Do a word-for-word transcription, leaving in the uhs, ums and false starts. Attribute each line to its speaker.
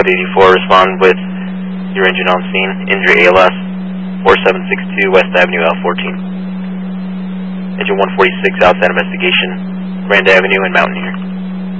Speaker 1: five eighty-four, respond with your engine on scene. Injury A L S, four seven six two West Avenue, L fourteen. Engine one forty-six, outside investigation, Grand Avenue and Mountaineer.